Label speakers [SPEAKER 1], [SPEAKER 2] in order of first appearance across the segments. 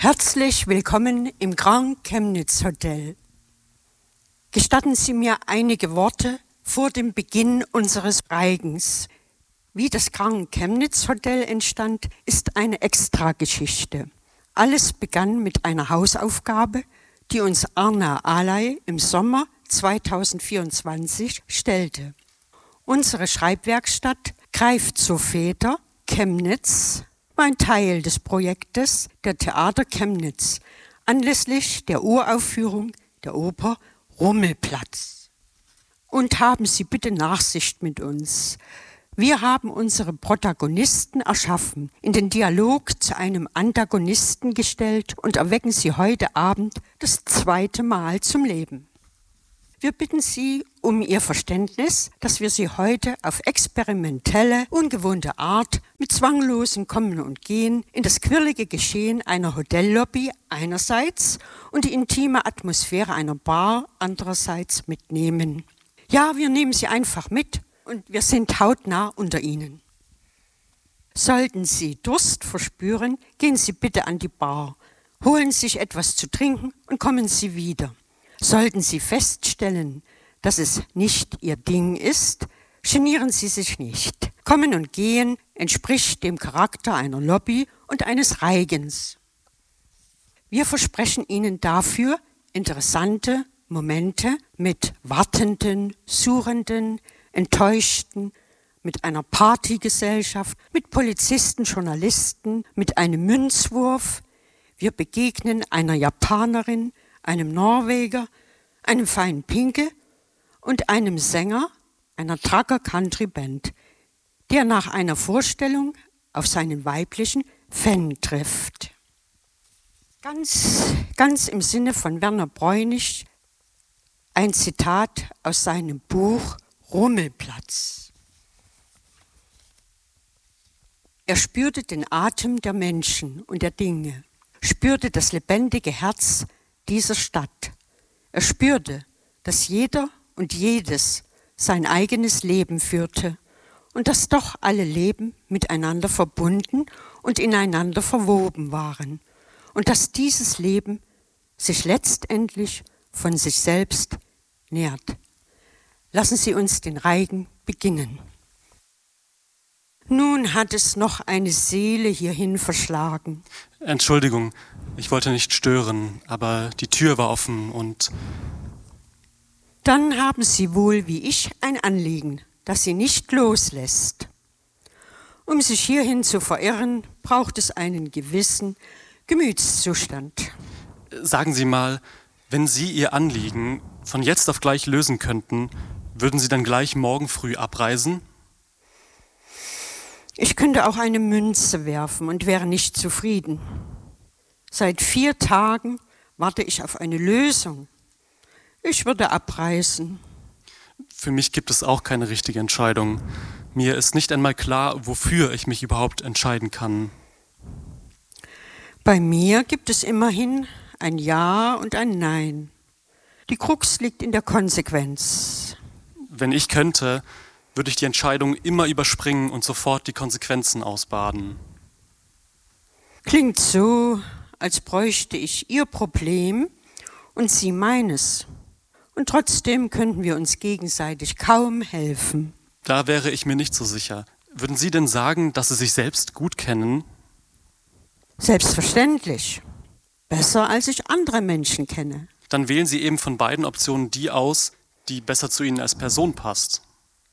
[SPEAKER 1] Herzlich willkommen im Grand Chemnitz Hotel. Gestatten Sie mir einige Worte vor dem Beginn unseres Reigens. Wie das Grand Chemnitz Hotel entstand, ist eine Extrageschichte. Alles begann mit einer Hausaufgabe, die uns Arna Alay im Sommer 2024 stellte. Unsere Schreibwerkstatt greift zur Feder Chemnitz war ein Teil des Projektes der Theater Chemnitz anlässlich der Uraufführung der Oper Rummelplatz. Und haben Sie bitte Nachsicht mit uns. Wir haben unsere Protagonisten erschaffen, in den Dialog zu einem Antagonisten gestellt und erwecken sie heute Abend das 2. Mal zum Leben. Wir bitten Sie um Ihr Verständnis, dass wir Sie heute auf experimentelle, ungewohnte Art mit zwanglosem Kommen und Gehen in das quirlige Geschehen einer Hotellobby einerseits und die intime Atmosphäre einer Bar andererseits mitnehmen. Ja, wir nehmen Sie einfach mit und wir sind hautnah unter Ihnen. Sollten Sie Durst verspüren, gehen Sie bitte an die Bar, holen sich etwas zu trinken und kommen Sie wieder. Sollten Sie feststellen, dass es nicht Ihr Ding ist, genieren Sie sich nicht. Kommen und Gehen entspricht dem Charakter einer Lobby und eines Reigens. Wir versprechen Ihnen dafür interessante Momente mit Wartenden, Suchenden, Enttäuschten, mit einer Partygesellschaft, mit Polizisten, Journalisten, mit einem Münzwurf. Wir begegnen einer Japanerin, einem Norweger, einem feinen Pinke und einem Sänger einer Trucker Country Band, der nach einer Vorstellung auf seinen weiblichen Fan trifft. Ganz im Sinne von Werner Bräunig ein Zitat aus seinem Buch Rummelplatz. Er spürte den Atem der Menschen und der Dinge, spürte das lebendige Herz dieser Stadt. Er spürte, dass jeder und jedes sein eigenes Leben führte und dass doch alle Leben miteinander verbunden und ineinander verwoben waren und dass dieses Leben sich letztendlich von sich selbst nährt. Lassen Sie uns den Reigen beginnen. Nun hat es noch eine Seele hierhin verschlagen.
[SPEAKER 2] Entschuldigung, ich wollte nicht stören, aber die Tür war offen und...
[SPEAKER 1] Dann haben Sie wohl, wie ich, ein Anliegen, das Sie nicht loslässt. Um sich hierhin zu verirren, braucht es einen gewissen Gemütszustand.
[SPEAKER 2] Sagen Sie mal, wenn Sie Ihr Anliegen von jetzt auf gleich lösen könnten, würden Sie dann gleich morgen früh abreisen?
[SPEAKER 1] Ich könnte auch eine Münze werfen und wäre nicht zufrieden. Seit 4 Tagen warte ich auf eine Lösung. Ich würde abreisen.
[SPEAKER 2] Für mich gibt es auch keine richtige Entscheidung. Mir ist nicht einmal klar, wofür ich mich überhaupt entscheiden kann.
[SPEAKER 1] Bei mir gibt es immerhin ein Ja und ein Nein. Die Krux liegt in der Konsequenz.
[SPEAKER 2] Wenn ich könnte, würde ich die Entscheidung immer überspringen und sofort die Konsequenzen ausbaden.
[SPEAKER 1] Klingt so, als bräuchte ich Ihr Problem und Sie meines. Und trotzdem könnten wir uns gegenseitig kaum helfen.
[SPEAKER 2] Da wäre ich mir nicht so sicher. Würden Sie denn sagen, dass Sie sich selbst gut kennen?
[SPEAKER 1] Selbstverständlich. Besser, als ich andere Menschen kenne.
[SPEAKER 2] Dann wählen Sie eben von beiden Optionen die aus, die besser zu Ihnen als Person passt.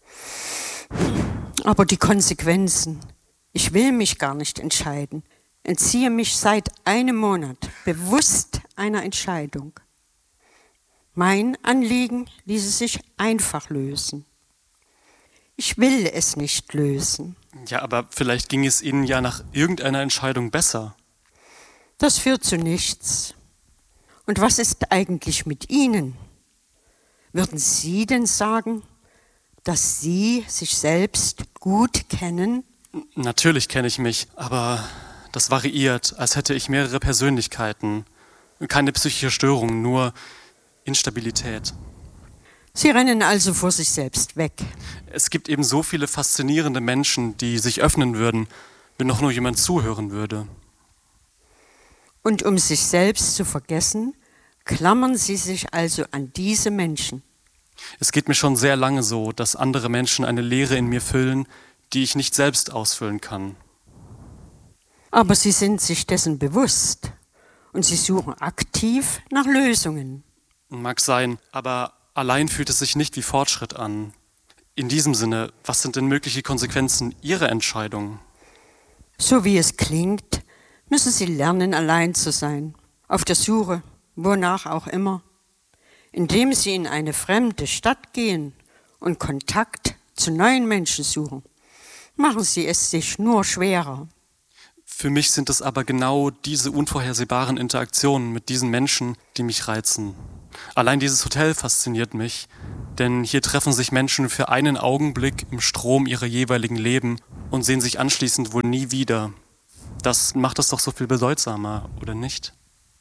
[SPEAKER 1] Aber die Konsequenzen. Ich will mich gar nicht entscheiden. Entziehe mich seit einem Monat bewusst einer Entscheidung. Mein Anliegen ließe sich einfach lösen. Ich will es nicht lösen.
[SPEAKER 2] Ja, aber vielleicht ging es Ihnen ja nach irgendeiner Entscheidung besser.
[SPEAKER 1] Das führt zu nichts. Und was ist eigentlich mit Ihnen? Würden Sie denn sagen, dass Sie sich selbst gut kennen?
[SPEAKER 2] Natürlich kenne ich mich, aber das variiert, als hätte ich mehrere Persönlichkeiten. Keine psychische Störung, nur Instabilität.
[SPEAKER 1] Sie rennen also vor sich selbst weg.
[SPEAKER 2] Es gibt eben so viele faszinierende Menschen, die sich öffnen würden, wenn doch nur jemand zuhören würde.
[SPEAKER 1] Und um sich selbst zu vergessen, klammern sie sich also an diese Menschen.
[SPEAKER 2] Es geht mir schon sehr lange so, dass andere Menschen eine Leere in mir füllen, die ich nicht selbst ausfüllen kann.
[SPEAKER 1] Aber sie sind sich dessen bewusst und sie suchen aktiv nach Lösungen.
[SPEAKER 2] Mag sein, aber allein fühlt es sich nicht wie Fortschritt an. In diesem Sinne, was sind denn mögliche Konsequenzen Ihrer Entscheidung?
[SPEAKER 1] So wie es klingt, müssen sie lernen, allein zu sein, auf der Suche, wonach auch immer. Indem sie in eine fremde Stadt gehen und Kontakt zu neuen Menschen suchen, machen sie es sich nur schwerer.
[SPEAKER 2] Für mich sind es aber genau diese unvorhersehbaren Interaktionen mit diesen Menschen, die mich reizen. Allein dieses Hotel fasziniert mich, denn hier treffen sich Menschen für einen Augenblick im Strom ihrer jeweiligen Leben und sehen sich anschließend wohl nie wieder. Das macht es doch so viel bedeutsamer, oder nicht?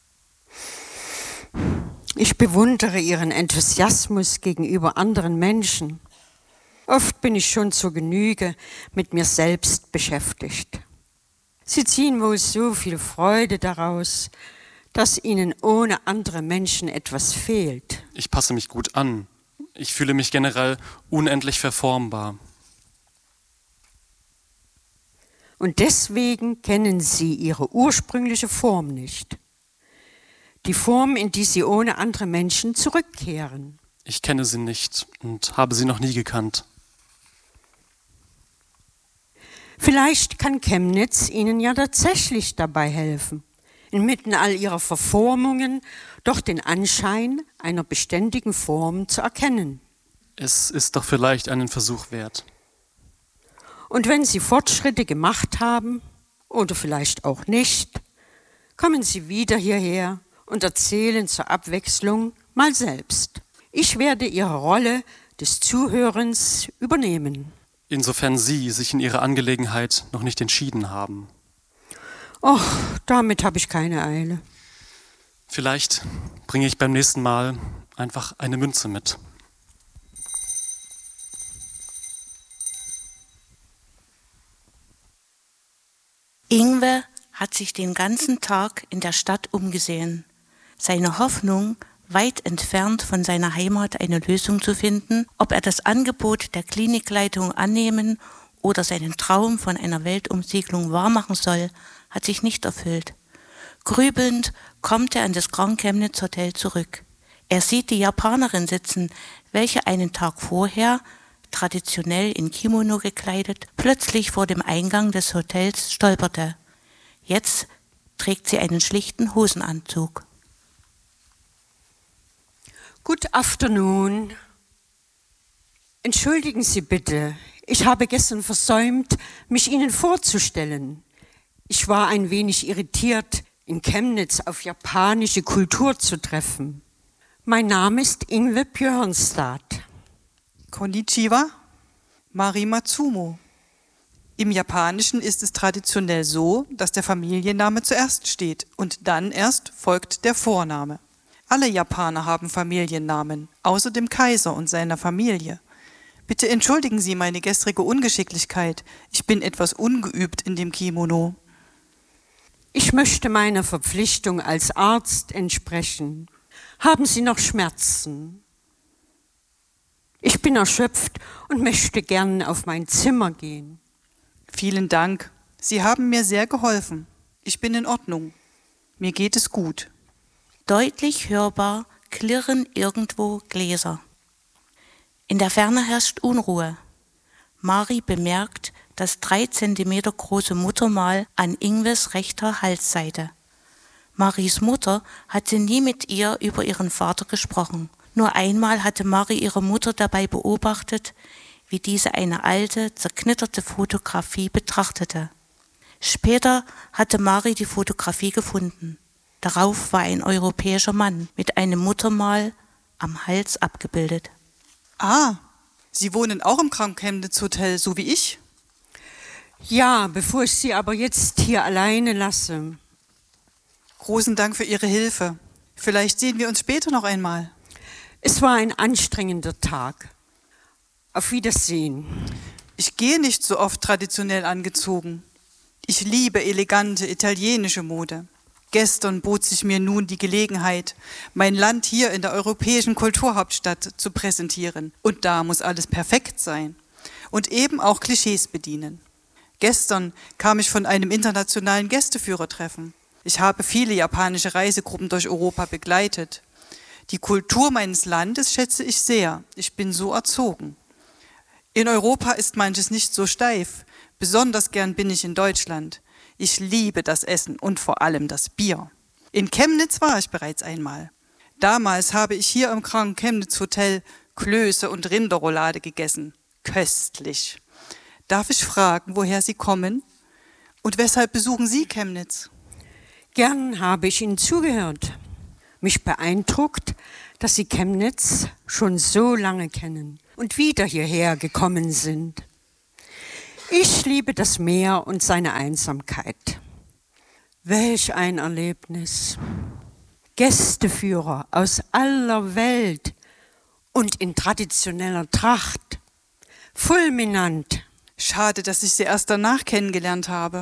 [SPEAKER 1] Ich bewundere ihren Enthusiasmus gegenüber anderen Menschen. Oft bin ich schon zur Genüge mit mir selbst beschäftigt. Sie ziehen wohl so viel Freude daraus, dass ihnen ohne andere Menschen etwas fehlt.
[SPEAKER 2] Ich passe mich gut an. Ich fühle mich generell unendlich verformbar.
[SPEAKER 1] Und deswegen kennen sie ihre ursprüngliche Form nicht. Die Form, in die sie ohne andere Menschen zurückkehren.
[SPEAKER 2] Ich kenne sie nicht und habe sie noch nie gekannt.
[SPEAKER 1] Vielleicht kann Chemnitz ihnen ja tatsächlich dabei helfen, inmitten all ihrer Verformungen doch den Anschein einer beständigen Form zu erkennen.
[SPEAKER 2] Es ist doch vielleicht einen Versuch wert.
[SPEAKER 1] Und wenn sie Fortschritte gemacht haben, oder vielleicht auch nicht, kommen sie wieder hierher und erzählen zur Abwechslung mal selbst. Ich werde ihre Rolle des Zuhörens übernehmen.
[SPEAKER 2] Insofern Sie sich in Ihrer Angelegenheit noch nicht entschieden haben.
[SPEAKER 1] Och, damit habe ich keine Eile.
[SPEAKER 2] Vielleicht bringe ich beim nächsten Mal einfach eine Münze mit.
[SPEAKER 3] Ingwe hat sich den ganzen Tag in der Stadt umgesehen. Seine Hoffnung, weit entfernt von seiner Heimat eine Lösung zu finden, ob er das Angebot der Klinikleitung annehmen oder seinen Traum von einer Weltumsegelung wahrmachen soll, hat sich nicht erfüllt. Grübelnd kommt er an das Grand Chemnitz Hotel zurück. Er sieht die Japanerin sitzen, welche einen Tag vorher, traditionell in Kimono gekleidet, plötzlich vor dem Eingang des Hotels stolperte. Jetzt trägt sie einen schlichten Hosenanzug.
[SPEAKER 1] Good afternoon. Entschuldigen Sie bitte, ich habe gestern versäumt, mich Ihnen vorzustellen. Ich war ein wenig irritiert, in Chemnitz auf japanische Kultur zu treffen. Mein Name ist Ingwe Björnstad.
[SPEAKER 4] Konnichiwa, Mari Matsumo. Im Japanischen ist es traditionell so, dass der Familienname zuerst steht und dann erst folgt der Vorname. Alle Japaner haben Familiennamen, außer dem Kaiser und seiner Familie. Bitte entschuldigen Sie meine gestrige Ungeschicklichkeit. Ich bin etwas ungeübt in dem Kimono.
[SPEAKER 1] Ich möchte meiner Verpflichtung als Arzt entsprechen. Haben Sie noch Schmerzen? Ich bin erschöpft und möchte gern auf mein Zimmer gehen.
[SPEAKER 4] Vielen Dank. Sie haben mir sehr geholfen. Ich bin in Ordnung. Mir geht es gut.
[SPEAKER 3] Deutlich hörbar klirren irgendwo Gläser. In der Ferne herrscht Unruhe. Mari bemerkt das 3 Zentimeter große Muttermal an Ingwes rechter Halsseite. Maris Mutter hatte nie mit ihr über ihren Vater gesprochen. Nur einmal hatte Mari ihre Mutter dabei beobachtet, wie diese eine alte, zerknitterte Fotografie betrachtete. Später hatte Mari die Fotografie gefunden. Darauf war ein europäischer Mann mit einem Muttermal am Hals abgebildet.
[SPEAKER 4] Ah, Sie wohnen auch im Grand Chemnitz Hotel, so wie ich?
[SPEAKER 1] Ja, bevor ich Sie aber jetzt hier alleine lasse.
[SPEAKER 4] Großen Dank für Ihre Hilfe. Vielleicht sehen wir uns später noch einmal.
[SPEAKER 1] Es war ein anstrengender Tag. Auf Wiedersehen.
[SPEAKER 4] Ich gehe nicht so oft traditionell angezogen. Ich liebe elegante italienische Mode. Gestern bot sich mir nun die Gelegenheit, mein Land hier in der europäischen Kulturhauptstadt zu präsentieren. Und da muss alles perfekt sein und eben auch Klischees bedienen. Gestern kam ich von einem internationalen Gästeführertreffen. Ich habe viele japanische Reisegruppen durch Europa begleitet. Die Kultur meines Landes schätze ich sehr. Ich bin so erzogen. In Europa ist manches nicht so steif. Besonders gern bin ich in Deutschland. Ich liebe das Essen und vor allem das Bier. In Chemnitz war ich bereits einmal. Damals habe ich hier im Grand Chemnitz Hotel Klöße und Rinderroulade gegessen. Köstlich. Darf ich fragen, woher Sie kommen? Und weshalb besuchen Sie Chemnitz?
[SPEAKER 1] Gern habe ich Ihnen zugehört. Mich beeindruckt, dass Sie Chemnitz schon so lange kennen und wieder hierher gekommen sind. Ich liebe das Meer und seine Einsamkeit. Welch ein Erlebnis. Gästeführer aus aller Welt und in traditioneller Tracht. Fulminant.
[SPEAKER 4] Schade, dass ich Sie erst danach kennengelernt habe.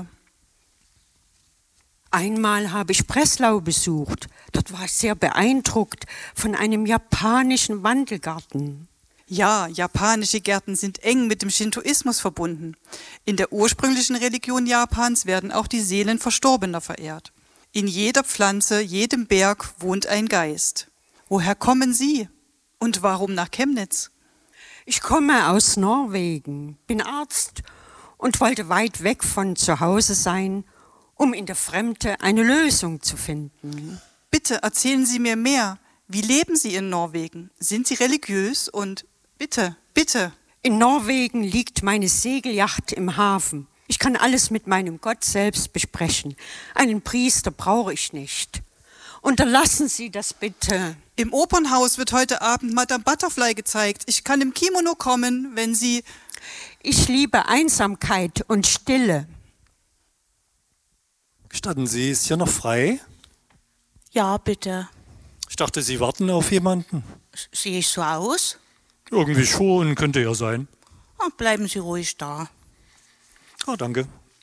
[SPEAKER 1] Einmal habe ich Breslau besucht. Dort war ich sehr beeindruckt von einem japanischen Wandelgarten.
[SPEAKER 4] Ja, japanische Gärten sind eng mit dem Shintoismus verbunden. In der ursprünglichen Religion Japans werden auch die Seelen Verstorbener verehrt. In jeder Pflanze, jedem Berg wohnt ein Geist. Woher kommen Sie? Und warum nach Chemnitz?
[SPEAKER 1] Ich komme aus Norwegen, bin Arzt und wollte weit weg von zu Hause sein, um in der Fremde eine Lösung zu finden.
[SPEAKER 4] Bitte erzählen Sie mir mehr. Wie leben Sie in Norwegen? Sind Sie religiös? Und bitte.
[SPEAKER 1] In Norwegen liegt meine Segelyacht im Hafen. Ich kann alles mit meinem Gott selbst besprechen. Einen Priester brauche ich nicht. Unterlassen Sie das bitte.
[SPEAKER 4] Im Opernhaus wird heute Abend Madame Butterfly gezeigt. Ich kann im Kimono kommen, wenn Sie...
[SPEAKER 1] Ich liebe Einsamkeit und Stille.
[SPEAKER 5] Gestatten Sie, ist hier noch frei?
[SPEAKER 3] Ja, bitte.
[SPEAKER 5] Ich dachte, Sie warten auf jemanden.
[SPEAKER 3] Sehe ich so aus?
[SPEAKER 5] Irgendwie schon, könnte ja sein.
[SPEAKER 3] Bleiben Sie ruhig da.
[SPEAKER 5] Oh, danke.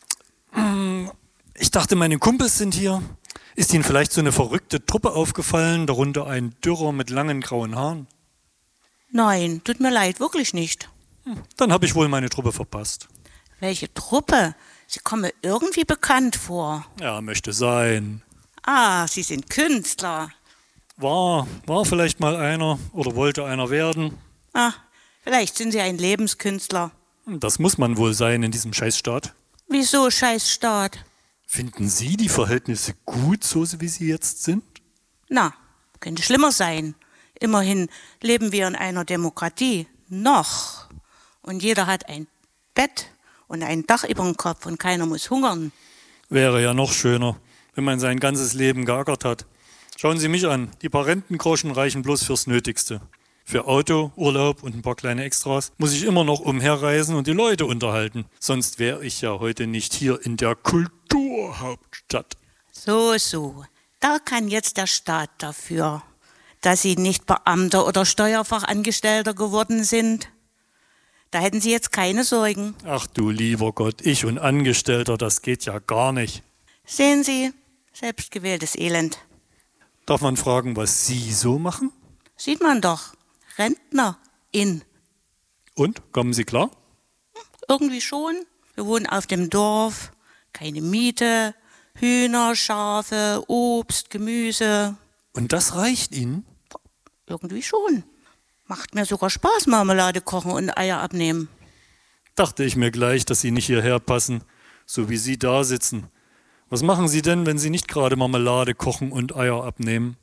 [SPEAKER 5] Ich dachte, meine Kumpels sind hier. Ist Ihnen vielleicht so eine verrückte Truppe aufgefallen, darunter ein Dürrer mit langen grauen Haaren?
[SPEAKER 3] Nein, tut mir leid, wirklich nicht.
[SPEAKER 5] Dann habe ich wohl meine Truppe verpasst.
[SPEAKER 3] Welche Truppe? Sie kommen mir irgendwie bekannt vor.
[SPEAKER 5] Ja, möchte sein.
[SPEAKER 3] Ah, Sie sind Künstler.
[SPEAKER 5] War vielleicht mal einer oder wollte einer werden.
[SPEAKER 3] Vielleicht sind Sie ein Lebenskünstler.
[SPEAKER 5] Das muss man wohl sein in diesem Scheißstaat.
[SPEAKER 3] Wieso Scheißstaat?
[SPEAKER 5] Finden Sie die Verhältnisse gut, so wie sie jetzt sind?
[SPEAKER 3] Na, könnte schlimmer sein. Immerhin leben wir in einer Demokratie. Noch. Und jeder hat ein Bett und ein Dach über dem Kopf und keiner muss hungern.
[SPEAKER 5] Wäre ja noch schöner, wenn man sein ganzes Leben geackert hat. Schauen Sie mich an, die paar Rentengroschen reichen bloß fürs Nötigste. Für Auto, Urlaub und ein paar kleine Extras muss ich immer noch umherreisen und die Leute unterhalten. Sonst wäre ich ja heute nicht hier in der Kulturhauptstadt.
[SPEAKER 3] So. Da kann jetzt der Staat dafür, dass Sie nicht Beamter oder Steuerfachangestellter geworden sind. Da hätten Sie jetzt keine Sorgen.
[SPEAKER 5] Ach du lieber Gott, ich und Angestellter, das geht ja gar nicht.
[SPEAKER 3] Sehen Sie, selbstgewähltes Elend.
[SPEAKER 5] Darf man fragen, was Sie so machen?
[SPEAKER 3] Sieht man doch. Rentnerin.
[SPEAKER 5] Und, kommen Sie klar?
[SPEAKER 3] Irgendwie schon. Wir wohnen auf dem Dorf, keine Miete, Hühner, Schafe, Obst, Gemüse.
[SPEAKER 5] Und das reicht Ihnen?
[SPEAKER 3] Irgendwie schon. Macht mir sogar Spaß, Marmelade kochen und Eier abnehmen.
[SPEAKER 5] Dachte ich mir gleich, dass Sie nicht hierher passen, so wie Sie da sitzen. Was machen Sie denn, wenn Sie nicht gerade Marmelade kochen und Eier abnehmen?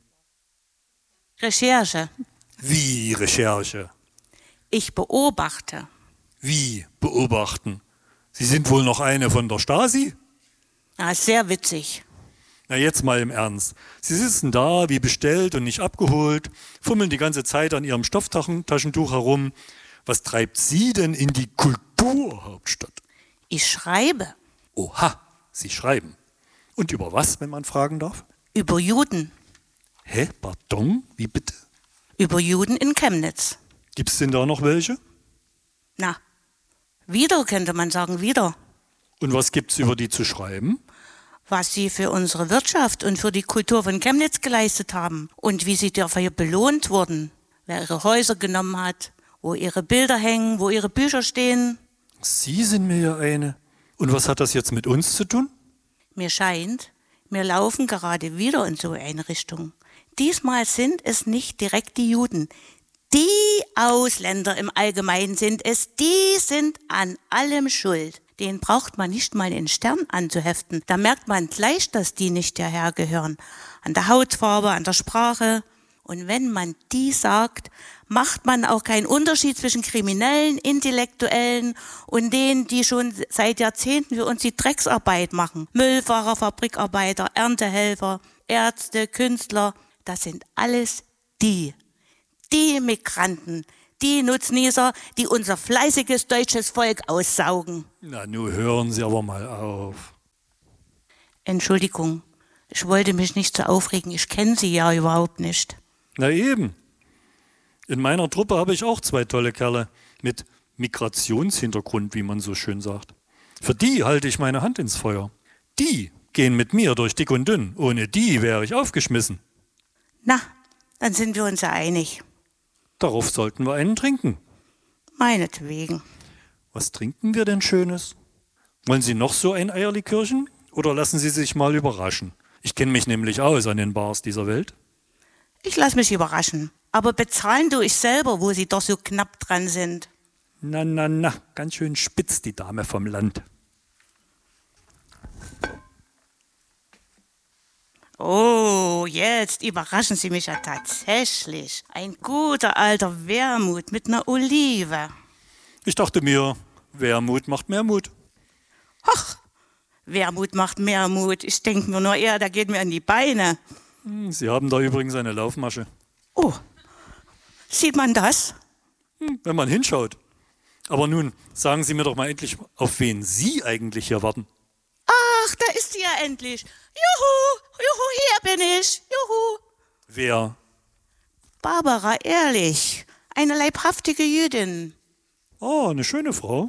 [SPEAKER 3] Recherche.
[SPEAKER 5] Wie Recherche?
[SPEAKER 3] Ich beobachte.
[SPEAKER 5] Wie beobachten? Sie sind wohl noch eine von der Stasi?
[SPEAKER 3] Sehr witzig.
[SPEAKER 5] Na jetzt mal im Ernst. Sie sitzen da, wie bestellt und nicht abgeholt, fummeln die ganze Zeit an Ihrem Stofftaschentuch herum. Was treibt Sie denn in die Kulturhauptstadt?
[SPEAKER 3] Ich schreibe.
[SPEAKER 5] Oha, Sie schreiben. Und über was, wenn man fragen darf?
[SPEAKER 3] Über Juden.
[SPEAKER 5] Hä, pardon, wie bitte?
[SPEAKER 3] Über Juden in Chemnitz.
[SPEAKER 5] Gibt's denn da noch welche?
[SPEAKER 3] Wieder könnte man sagen, wieder.
[SPEAKER 5] Und was gibt's über die zu schreiben?
[SPEAKER 3] was Sie für unsere Wirtschaft und für die Kultur von Chemnitz geleistet haben und wie Sie dafür belohnt wurden, wer Ihre Häuser genommen hat, wo Ihre Bilder hängen, wo Ihre Bücher stehen.
[SPEAKER 5] Sie sind mir ja eine. Und was hat das jetzt mit uns zu tun?
[SPEAKER 3] Mir scheint, wir laufen gerade wieder in so eine Richtung. Diesmal sind es nicht direkt die Juden. Die Ausländer im Allgemeinen sind es, die sind an allem schuld. Den braucht man nicht mal einen Stern anzuheften. Da merkt man gleich, dass die nicht hierher gehören. An der Hautfarbe, an der Sprache. Und wenn man die sagt, macht man auch keinen Unterschied zwischen Kriminellen, Intellektuellen und denen, die schon seit Jahrzehnten für uns die Drecksarbeit machen. Müllfahrer, Fabrikarbeiter, Erntehelfer, Ärzte, Künstler. Das sind alles die. Die Migranten, die Nutznießer, die unser fleißiges deutsches Volk aussaugen.
[SPEAKER 5] Na, nun hören Sie aber mal auf.
[SPEAKER 3] Entschuldigung, ich wollte mich nicht so aufregen, ich kenne Sie ja überhaupt nicht.
[SPEAKER 5] Na eben. In meiner Truppe habe ich auch 2 tolle Kerle mit Migrationshintergrund, wie man so schön sagt. Für die halte ich meine Hand ins Feuer. Die gehen mit mir durch dick und dünn. Ohne die wäre ich aufgeschmissen.
[SPEAKER 3] Na, dann sind wir uns ja einig.
[SPEAKER 5] Darauf sollten wir einen trinken.
[SPEAKER 3] Meinetwegen.
[SPEAKER 5] Was trinken wir denn Schönes? Wollen Sie noch so ein Eierlikörchen? Oder lassen Sie sich mal überraschen? Ich kenne mich nämlich aus an den Bars dieser Welt.
[SPEAKER 3] Ich lasse mich überraschen. Aber bezahlen tue ich selber, wo Sie doch so knapp dran sind.
[SPEAKER 5] Na, ganz schön spitz, die Dame vom Land.
[SPEAKER 3] Oh, jetzt überraschen Sie mich ja tatsächlich. Ein guter alter Wermut mit einer Olive.
[SPEAKER 5] Ich dachte mir, Wermut macht mehr Mut.
[SPEAKER 3] Ach, Wermut macht mehr Mut. Ich denke mir nur eher, da geht mir an die Beine.
[SPEAKER 5] Sie haben da übrigens eine Laufmasche.
[SPEAKER 3] Oh, sieht man das?
[SPEAKER 5] Wenn man hinschaut. Aber nun, sagen Sie mir doch mal endlich, auf wen Sie eigentlich hier warten.
[SPEAKER 3] Ach, da ist sie ja endlich. Juhu, hier bin ich. Juhu.
[SPEAKER 5] Wer?
[SPEAKER 3] Barbara Ehrlich, eine leibhaftige Jüdin.
[SPEAKER 5] Oh, eine schöne Frau.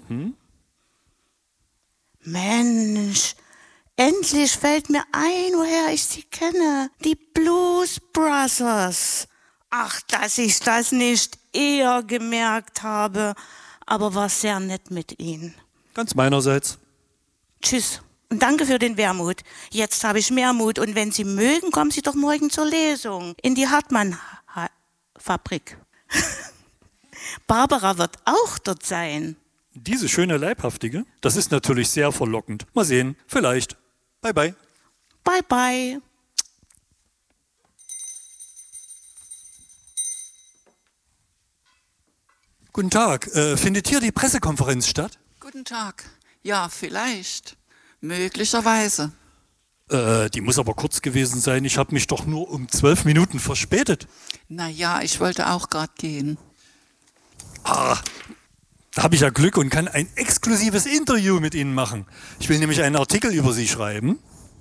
[SPEAKER 3] Mensch, endlich fällt mir ein, woher ich sie kenne. Die Blues Brothers. Ach, dass ich das nicht eher gemerkt habe, aber war sehr nett mit Ihnen.
[SPEAKER 5] Ganz meinerseits.
[SPEAKER 3] Tschüss und danke für den Wermut. Jetzt habe ich mehr Mut und wenn Sie mögen, kommen Sie doch morgen zur Lesung in die Hartmann-Fabrik. Barbara wird auch dort sein.
[SPEAKER 5] Diese schöne Leibhaftige, das ist natürlich sehr verlockend. Mal sehen, vielleicht. Bye, bye.
[SPEAKER 3] Bye, bye.
[SPEAKER 5] Guten Tag. Findet hier die Pressekonferenz statt?
[SPEAKER 6] Guten Tag. Ja, vielleicht. Möglicherweise.
[SPEAKER 5] Die muss aber kurz gewesen sein. Ich habe mich doch nur um 12 Minuten verspätet.
[SPEAKER 6] Naja, ich wollte auch gerade gehen.
[SPEAKER 5] Da habe ich ja Glück und kann ein exklusives Interview mit Ihnen machen. Ich will nämlich einen Artikel über Sie schreiben.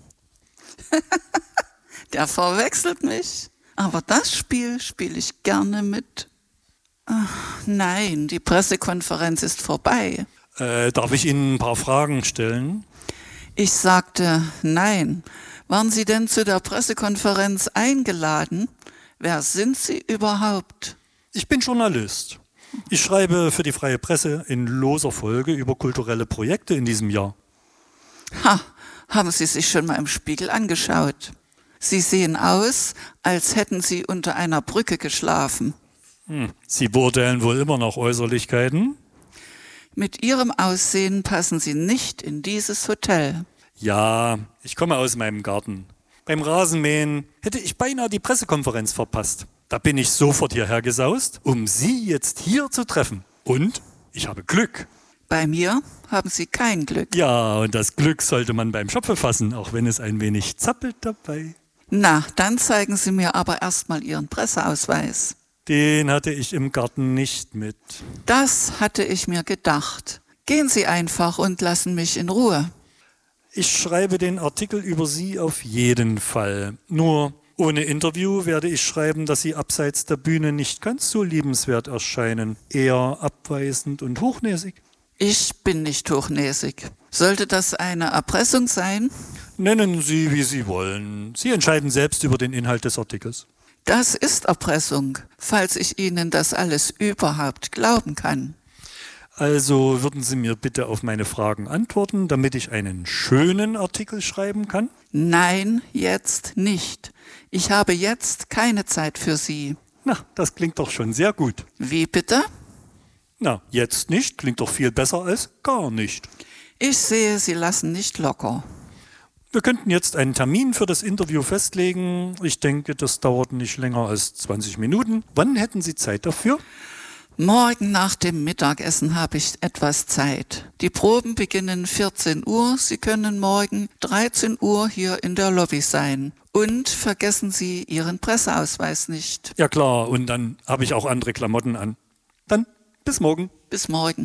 [SPEAKER 6] Der verwechselt mich. Aber das Spiel spiele ich gerne mit. Ach, nein, die Pressekonferenz ist vorbei.
[SPEAKER 5] Darf ich Ihnen ein paar Fragen stellen?
[SPEAKER 6] Ich sagte nein. Waren Sie denn zu der Pressekonferenz eingeladen? Wer sind Sie überhaupt?
[SPEAKER 5] Ich bin Journalist. Ich schreibe für die Freie Presse in loser Folge über kulturelle Projekte in diesem Jahr.
[SPEAKER 6] Ha, haben Sie sich schon mal im Spiegel angeschaut? Sie sehen aus, als hätten Sie unter einer Brücke geschlafen.
[SPEAKER 5] Sie beurteilen wohl immer noch Äußerlichkeiten?
[SPEAKER 6] Mit Ihrem Aussehen passen Sie nicht in dieses Hotel.
[SPEAKER 5] Ja, ich komme aus meinem Garten. Beim Rasenmähen hätte ich beinahe die Pressekonferenz verpasst. Da bin ich sofort hierher gesaust, um Sie jetzt hier zu treffen. Und ich habe Glück.
[SPEAKER 6] Bei mir haben Sie kein Glück.
[SPEAKER 5] Ja, und das Glück sollte man beim Schopfe fassen, auch wenn es ein wenig zappelt dabei.
[SPEAKER 6] Na, dann zeigen Sie mir aber erstmal Ihren Presseausweis.
[SPEAKER 5] Den hatte ich im Garten nicht mit.
[SPEAKER 6] Das hatte ich mir gedacht. Gehen Sie einfach und lassen mich in Ruhe.
[SPEAKER 5] Ich schreibe den Artikel über Sie auf jeden Fall. Nur ohne Interview werde ich schreiben, dass Sie abseits der Bühne nicht ganz so liebenswert erscheinen. Eher abweisend und hochnäsig.
[SPEAKER 6] Ich bin nicht hochnäsig. Sollte das eine Erpressung sein?
[SPEAKER 5] Nennen Sie, wie Sie wollen. Sie entscheiden selbst über den Inhalt des Artikels.
[SPEAKER 6] Das ist Erpressung, falls ich Ihnen das alles überhaupt glauben kann.
[SPEAKER 5] Also würden Sie mir bitte auf meine Fragen antworten, damit ich einen schönen Artikel schreiben kann?
[SPEAKER 6] Nein, jetzt nicht. Ich habe jetzt keine Zeit für Sie.
[SPEAKER 5] Na, das klingt doch schon sehr gut.
[SPEAKER 6] Wie bitte?
[SPEAKER 5] Na, jetzt nicht, klingt doch viel besser als gar nicht.
[SPEAKER 6] Ich sehe, Sie lassen nicht locker.
[SPEAKER 5] Wir könnten jetzt einen Termin für das Interview festlegen. Ich denke, das dauert nicht länger als 20 Minuten. Wann hätten Sie Zeit dafür?
[SPEAKER 6] Morgen nach dem Mittagessen habe ich etwas Zeit. Die Proben beginnen 14 Uhr. Sie können morgen 13 Uhr hier in der Lobby sein. Und vergessen Sie Ihren Presseausweis nicht.
[SPEAKER 5] Ja klar, und dann habe ich auch andere Klamotten an. Dann bis morgen.
[SPEAKER 6] Bis morgen.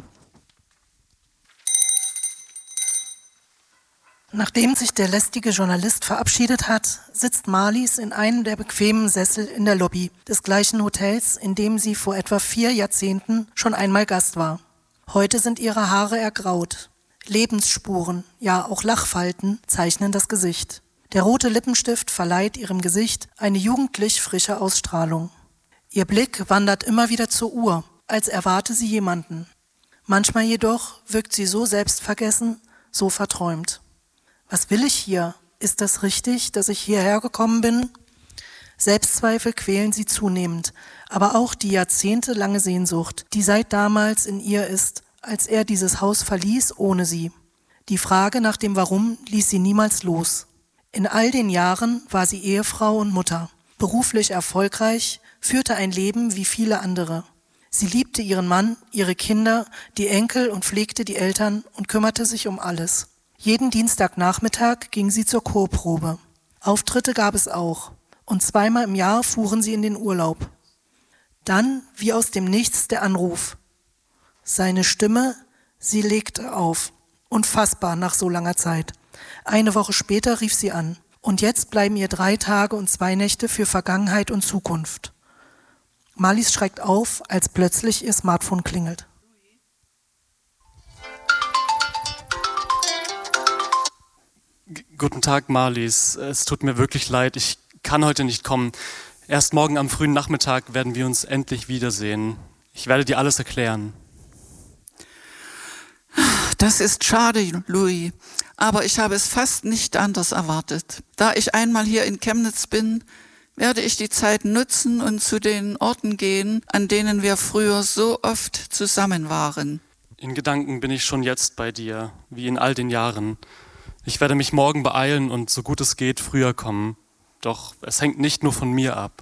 [SPEAKER 7] Nachdem sich der lästige Journalist verabschiedet hat, sitzt Marlies in einem der bequemen Sessel in der Lobby des gleichen Hotels, in dem sie vor etwa 4 Jahrzehnten schon einmal Gast war. Heute sind ihre Haare ergraut. Lebensspuren, ja auch Lachfalten zeichnen das Gesicht. Der rote Lippenstift verleiht ihrem Gesicht eine jugendlich frische Ausstrahlung. Ihr Blick wandert immer wieder zur Uhr, als erwarte sie jemanden. Manchmal jedoch wirkt sie so selbstvergessen, so verträumt. Was will ich hier? Ist das richtig, dass ich hierher gekommen bin? Selbstzweifel quälen sie zunehmend, aber auch die jahrzehntelange Sehnsucht, die seit damals in ihr ist, als er dieses Haus verließ ohne sie. Die Frage nach dem Warum ließ sie niemals los. In all den Jahren war sie Ehefrau und Mutter, beruflich erfolgreich, führte ein Leben wie viele andere. Sie liebte ihren Mann, ihre Kinder, die Enkel und pflegte die Eltern und kümmerte sich um alles. Jeden Dienstagnachmittag ging sie zur Chorprobe. Auftritte gab es auch. Und 2-mal im Jahr fuhren sie in den Urlaub. Dann, wie aus dem Nichts, der Anruf. Seine Stimme, sie legte auf. Unfassbar nach so langer Zeit. Eine Woche später rief sie an. Und jetzt bleiben ihr 3 Tage und 2 Nächte für Vergangenheit und Zukunft. Marlies schreckt auf, als plötzlich ihr Smartphone klingelt.
[SPEAKER 2] Guten Tag, Marlies. Es tut mir wirklich leid, ich kann heute nicht kommen. Erst morgen am frühen Nachmittag werden wir uns endlich wiedersehen. Ich werde dir alles erklären.
[SPEAKER 6] Das ist schade, Louis, aber ich habe es fast nicht anders erwartet. Da ich einmal hier in Chemnitz bin, werde ich die Zeit nutzen und zu den Orten gehen, an denen wir früher so oft zusammen waren.
[SPEAKER 2] In Gedanken bin ich schon jetzt bei dir, wie in all den Jahren. Ich werde mich morgen beeilen und so gut es geht früher kommen. Doch es hängt nicht nur von mir ab.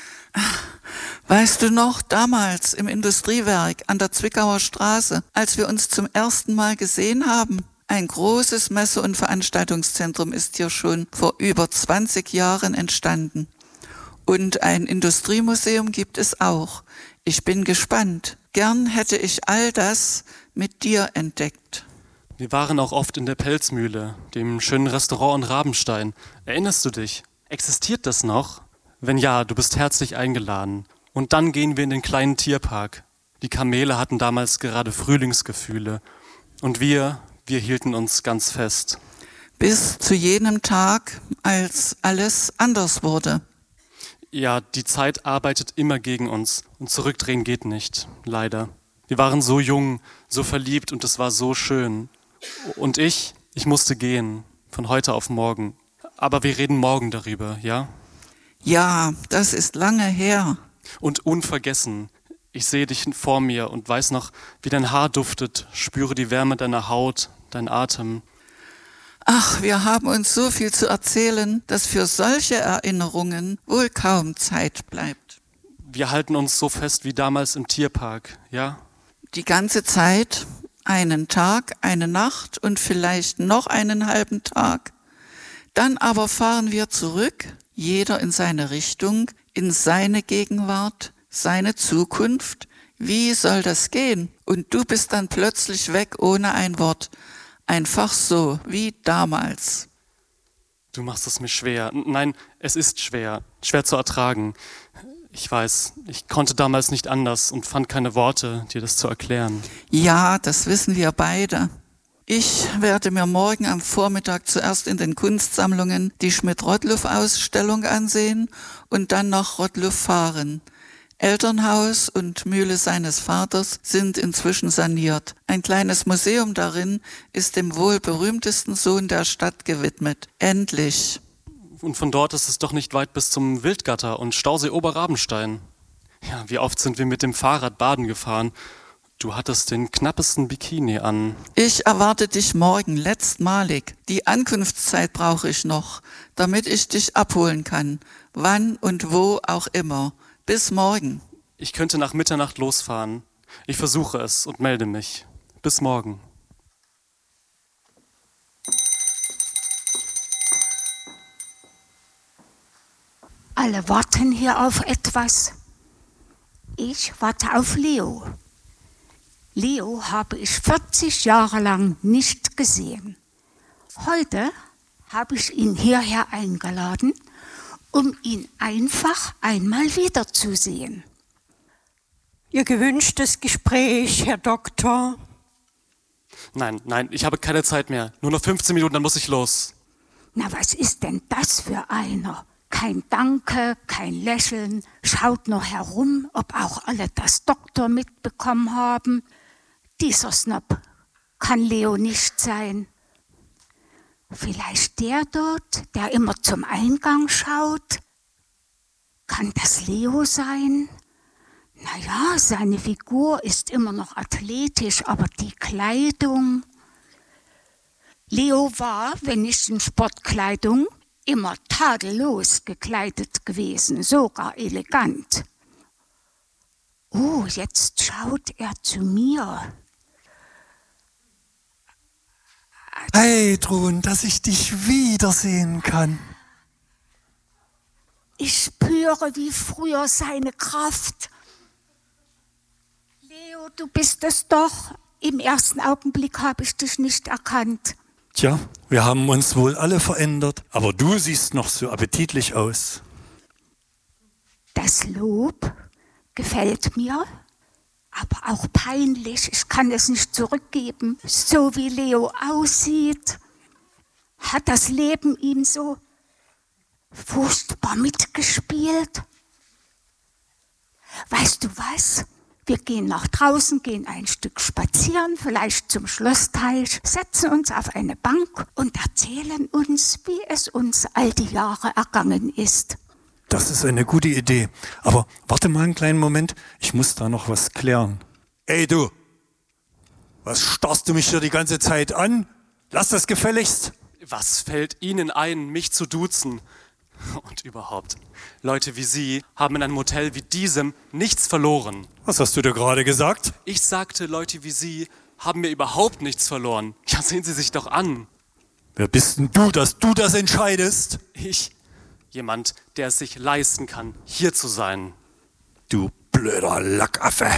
[SPEAKER 6] Weißt du noch, damals im Industriewerk an der Zwickauer Straße, als wir uns zum ersten Mal gesehen haben? Ein großes Messe- und Veranstaltungszentrum ist hier schon vor über 20 Jahren entstanden. Und ein Industriemuseum gibt es auch. Ich bin gespannt. Gern hätte ich all das mit dir entdeckt.
[SPEAKER 2] Wir waren auch oft in der Pelzmühle, dem schönen Restaurant in Rabenstein. Erinnerst du dich? Existiert das noch? Wenn ja, du bist herzlich eingeladen. Und dann gehen wir in den kleinen Tierpark. Die Kamele hatten damals gerade Frühlingsgefühle. Und wir hielten uns ganz fest.
[SPEAKER 6] Bis zu jenem Tag, als alles anders wurde.
[SPEAKER 2] Ja, die Zeit arbeitet immer gegen uns. Und zurückdrehen geht nicht, leider. Wir waren so jung, so verliebt und es war so schön. Und ich musste gehen, von heute auf morgen. Aber wir reden morgen darüber, ja?
[SPEAKER 6] Ja, das ist lange her.
[SPEAKER 2] Und unvergessen, ich sehe dich vor mir und weiß noch, wie dein Haar duftet, spüre die Wärme deiner Haut, dein Atem.
[SPEAKER 6] Ach, wir haben uns so viel zu erzählen, dass für solche Erinnerungen wohl kaum Zeit bleibt.
[SPEAKER 2] Wir halten uns so fest wie damals im Tierpark, ja?
[SPEAKER 6] Die ganze Zeit, einen Tag, eine Nacht und vielleicht noch einen halben Tag. Dann aber fahren wir zurück, jeder in seine Richtung, in seine Gegenwart, seine Zukunft. Wie soll das gehen? Und du bist dann plötzlich weg ohne ein Wort. Einfach so, wie damals.
[SPEAKER 2] Du machst es mir schwer. Nein, es ist schwer. Schwer zu ertragen. Ich weiß, ich konnte damals nicht anders und fand keine Worte, dir das zu erklären.
[SPEAKER 6] Ja, das wissen wir beide. Ich werde mir morgen am Vormittag zuerst in den Kunstsammlungen die Schmidt-Rottluff-Ausstellung ansehen und dann nach Rottluff fahren. Elternhaus und Mühle seines Vaters sind inzwischen saniert. Ein kleines Museum darin ist dem wohl berühmtesten Sohn der Stadt gewidmet. Endlich.
[SPEAKER 2] Und von dort ist es doch nicht weit bis zum Wildgatter und Stausee Oberrabenstein. Ja, wie oft sind wir mit dem Fahrrad baden gefahren. Du hattest den knappesten Bikini an.
[SPEAKER 6] Ich erwarte dich morgen, letztmalig. Die Ankunftszeit brauche ich noch, damit ich dich abholen kann. Wann und wo auch immer. Bis morgen.
[SPEAKER 2] Ich könnte nach Mitternacht losfahren. Ich versuche es und melde mich. Bis morgen.
[SPEAKER 8] Alle warten hier auf etwas. Ich warte auf Leo. Leo habe ich 40 Jahre lang nicht gesehen. Heute habe ich ihn hierher eingeladen, um ihn einfach einmal wiederzusehen.
[SPEAKER 1] Ihr gewünschtes Gespräch, Herr Doktor.
[SPEAKER 2] Nein, ich habe keine Zeit mehr. Nur noch 15 Minuten, dann muss ich los.
[SPEAKER 8] Na, was ist denn das für einer? Kein Danke, kein Lächeln, schaut nur herum, ob auch alle das Doktor mitbekommen haben. Dieser Snob kann Leo nicht sein. Vielleicht der dort, der immer zum Eingang schaut? Kann das Leo sein? Naja, seine Figur ist immer noch athletisch, aber die Kleidung... Leo war, wenn nicht in Sportkleidung, immer tadellos gekleidet gewesen, sogar elegant. Oh, jetzt schaut er zu mir.
[SPEAKER 9] Heidrun, dass ich dich wiedersehen kann.
[SPEAKER 8] Ich spüre wie früher seine Kraft. Leo, du bist es doch. Im ersten Augenblick habe ich dich nicht erkannt.
[SPEAKER 5] Tja, wir haben uns wohl alle verändert, aber du siehst noch so appetitlich aus.
[SPEAKER 8] Das Lob gefällt mir, aber auch peinlich. Ich kann es nicht zurückgeben. So wie Leo aussieht, hat das Leben ihm so furchtbar mitgespielt. Weißt du was? Wir gehen nach draußen, gehen ein Stück spazieren, vielleicht zum Schlossteich, setzen uns auf eine Bank und erzählen uns, wie es uns all die Jahre ergangen ist.
[SPEAKER 5] Das ist eine gute Idee. Aber warte mal einen kleinen Moment, ich muss da noch was klären. Ey du, was starrst du mich hier die ganze Zeit an? Lass das gefälligst.
[SPEAKER 2] Was fällt Ihnen ein, mich zu duzen? Und überhaupt, Leute wie Sie haben in einem Hotel wie diesem nichts verloren.
[SPEAKER 5] Was hast du da gerade gesagt?
[SPEAKER 2] Ich sagte, Leute wie Sie haben mir überhaupt nichts verloren. Ja, sehen Sie sich doch an.
[SPEAKER 5] Wer bist denn du, dass du das entscheidest?
[SPEAKER 2] Ich, jemand, der es sich leisten kann, hier zu sein.
[SPEAKER 5] Du blöder Lackaffe.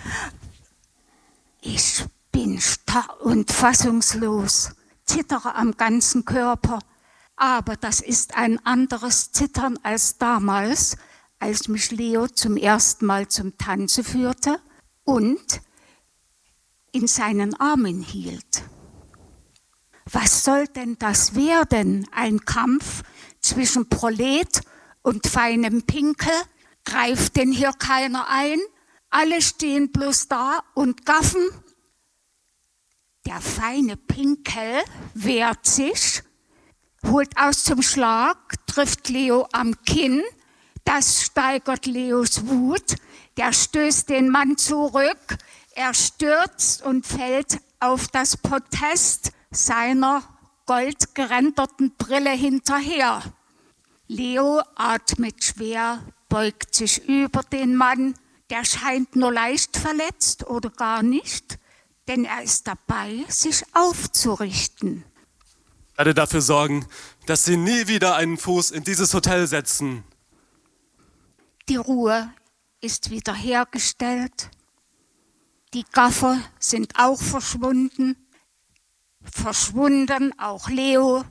[SPEAKER 8] Ich bin starr und fassungslos, zittere am ganzen Körper. Aber das ist ein anderes Zittern als damals, als mich Leo zum ersten Mal zum Tanze führte und in seinen Armen hielt. Was soll denn das werden? Ein Kampf zwischen Prolet und feinem Pinkel? Greift denn hier keiner ein? Alle stehen bloß da und gaffen. Der feine Pinkel wehrt sich, holt aus zum Schlag, trifft Leo am Kinn. Das steigert Leos Wut. Der stößt den Mann zurück. Er stürzt und fällt auf das Podest seiner goldgeränderten Brille hinterher. Leo atmet schwer, beugt sich über den Mann. Der scheint nur leicht verletzt oder gar nicht, denn er ist dabei, sich aufzurichten.
[SPEAKER 2] Ich werde dafür sorgen, dass Sie nie wieder einen Fuß in dieses Hotel setzen.
[SPEAKER 8] Die Ruhe ist wiederhergestellt. Die Gaffer sind auch verschwunden. Verschwunden auch Leo.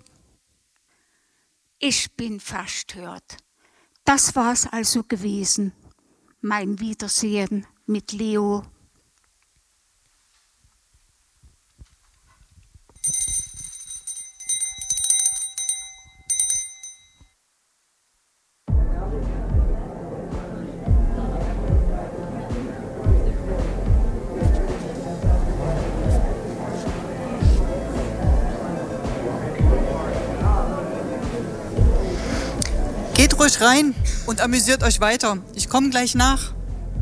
[SPEAKER 8] Ich bin verstört. Das war's also gewesen, mein Wiedersehen mit Leo.
[SPEAKER 4] Geht ruhig rein und amüsiert euch weiter. Ich komme gleich nach.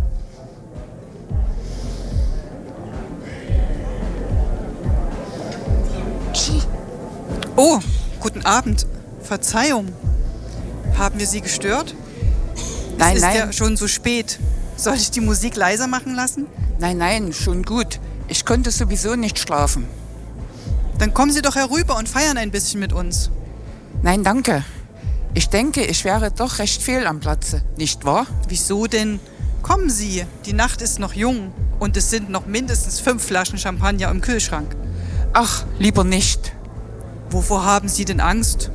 [SPEAKER 4] Oh, guten Abend. Verzeihung. Haben wir Sie gestört?
[SPEAKER 10] Nein,
[SPEAKER 4] es ist
[SPEAKER 10] nein.
[SPEAKER 4] ja schon so spät. Soll ich die Musik leiser machen lassen?
[SPEAKER 10] Nein, schon gut. Ich konnte sowieso nicht schlafen.
[SPEAKER 4] Dann kommen Sie doch herüber und feiern ein bisschen mit uns.
[SPEAKER 10] Nein, danke. Ich denke, ich wäre doch recht fehl am Platze, nicht wahr?
[SPEAKER 4] Wieso denn? Kommen Sie, die Nacht ist noch jung und es sind noch mindestens 5 Flaschen Champagner im Kühlschrank.
[SPEAKER 10] Ach, lieber nicht.
[SPEAKER 4] Wovor haben Sie denn Angst?